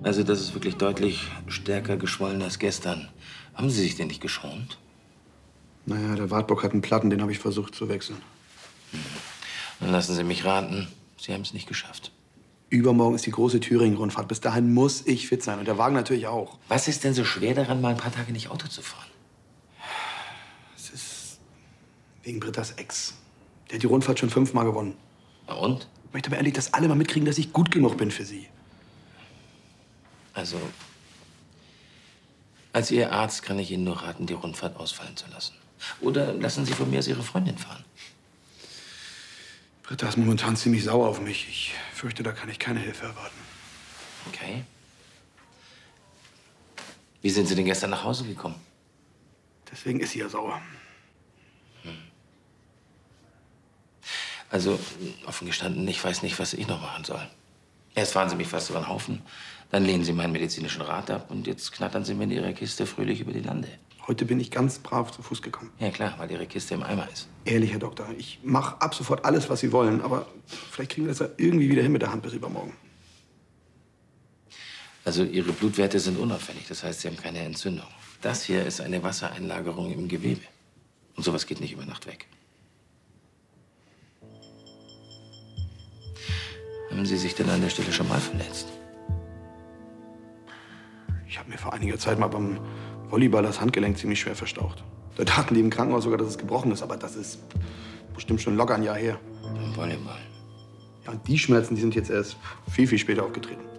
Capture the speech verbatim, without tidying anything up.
Also das ist wirklich deutlich stärker geschwollen als gestern. Haben Sie sich denn nicht geschont? Naja, der Wartburg hat einen Platten, den habe ich versucht zu wechseln. Hm. Dann lassen Sie mich raten, Sie haben es nicht geschafft. Übermorgen ist die große Thüringen-Rundfahrt. Bis dahin muss ich fit sein und der Wagen natürlich auch. Was ist denn so schwer daran, mal ein paar Tage nicht Auto zu fahren? Es ist wegen Britta's Ex. Der hat die Rundfahrt schon fünfmal gewonnen. Na und? Ich möchte aber ehrlich, dass alle mal mitkriegen, dass ich gut genug bin für sie. Also, als Ihr Arzt kann ich Ihnen nur raten, die Rundfahrt ausfallen zu lassen. Oder lassen Sie von mir aus Ihre Freundin fahren. Britta ist momentan ziemlich sauer auf mich. Ich fürchte, da kann ich keine Hilfe erwarten. Okay. Wie sind Sie denn gestern nach Hause gekommen? Deswegen ist sie ja sauer. Hm. Also, offen gestanden, ich weiß nicht, was ich noch machen soll. Erst fahren Sie mich fast über den Haufen, dann lehnen Sie meinen medizinischen Rat ab und jetzt knattern Sie mir in Ihrer Kiste fröhlich über die Lande. Heute bin ich ganz brav zu Fuß gekommen. Ja klar, weil Ihre Kiste im Eimer ist. Ehrlich, Herr Doktor, ich mache ab sofort alles, was Sie wollen, aber vielleicht kriegen wir das ja irgendwie wieder hin mit der Hand bis übermorgen. Also Ihre Blutwerte sind unauffällig, das heißt, Sie haben keine Entzündung. Das hier ist eine Wassereinlagerung im Gewebe. Und sowas geht nicht über Nacht weg. Haben Sie sich denn an der Stelle schon mal verletzt? Ich habe mir vor einiger Zeit mal beim Volleyball das Handgelenk ziemlich schwer verstaucht. Da dachten die im Krankenhaus sogar, dass es gebrochen ist, aber das ist bestimmt schon locker ein Jahr her. Beim Volleyball? Ja, und die Schmerzen, die sind jetzt erst viel, viel später aufgetreten.